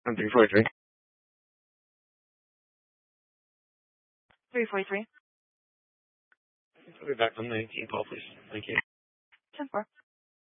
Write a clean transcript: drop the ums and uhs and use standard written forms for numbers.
I'm 343. 343. I'll be back on the 19th call, please. Thank you. 10-4.